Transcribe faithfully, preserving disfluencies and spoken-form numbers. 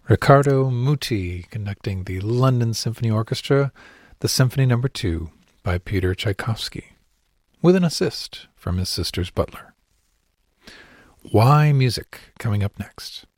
Riccardo Muti conducting the London Symphony Orchestra, the Symphony Number two by Peter Tchaikovsky, with an assist from his sister's butler. Why Music coming up next.